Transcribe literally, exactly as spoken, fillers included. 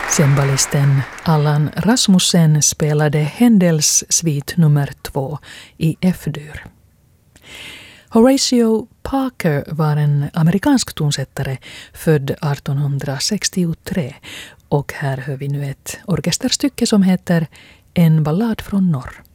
Cembalisten Allan Rasmussen spelade Händels svit nummer två i F-dur. Horatio Parker var en amerikansk tonsättare född artonhundrasextiotre och här hör vi nu ett orkesterstycke som heter En ballad från norr.